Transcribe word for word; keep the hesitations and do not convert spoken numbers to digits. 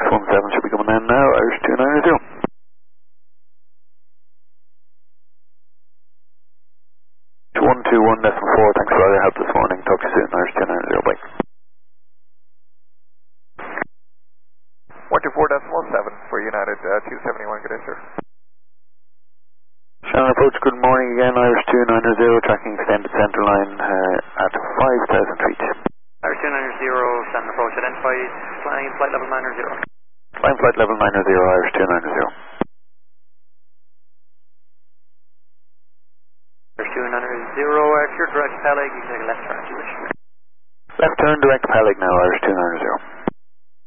one seven should be coming in now, Irish two nine zero. one two one decimal four, thanks for all your help this morning. Talk to you soon, Irish two nine zero, bye. one two four decimal seven for United uh, two seventy-one, good day, sir. Shannon approach, good morning again, Irish two nine zero, tracking extended center line uh, at five thousand feet. Irish two nine zero, Shannon approach, identified, flying flight level nine zero. Flying flight level nine zero, Irish two nine zero. Irish two nine zero, uh, clear direct Peleg, you can take a left turn if you wish. Left turn, direct Peleg now, Irish two nine zero.